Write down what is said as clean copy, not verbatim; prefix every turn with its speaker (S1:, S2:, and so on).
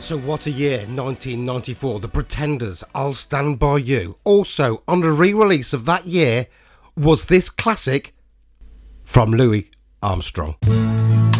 S1: So what a year, 1994, The Pretenders, I'll Stand By You. Also, on the re-release of that year, was this classic from Louis Armstrong.